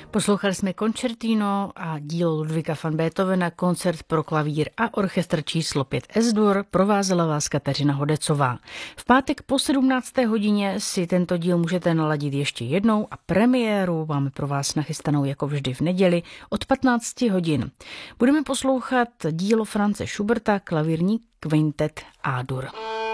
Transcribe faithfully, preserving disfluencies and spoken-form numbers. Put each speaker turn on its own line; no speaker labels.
Poslouchali jsme koncertino a dílo Ludvíka van Beethovena, koncert pro klavír a orchestr číslo pět Es-dur, provázela vás Kateřina Hodecová. V pátek po sedmnácté hodině si tento díl můžete naladit ještě jednou a premiéru máme pro vás nachystanou jako vždy v neděli od patnácti hodin. Budeme poslouchat dílo Franze Schuberta, klavírní kvintet A-dur.